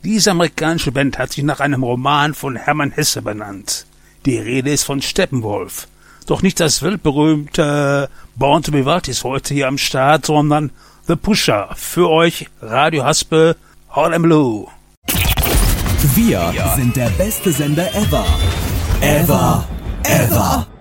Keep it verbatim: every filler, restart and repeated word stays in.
Diese amerikanische Band hat sich nach einem Roman von Hermann Hesse benannt. Die Rede ist von Steppenwolf. Doch nicht das weltberühmte Born to be Wild ist heute hier am Start, sondern The Pusher. Für euch Radio Haspe, All in Blue. Wir sind der beste Sender ever. Ever. Ever.